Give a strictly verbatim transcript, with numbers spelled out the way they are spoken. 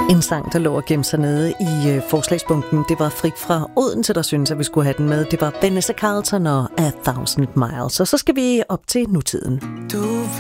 En sang, der lå og gemte sig nede i øh, forslagsbunken, det var Frik fra Odense, der syntes, at vi skulle have den med. Det var Vanessa Carlton og A Thousand Miles. Og så skal vi op til nutiden. Du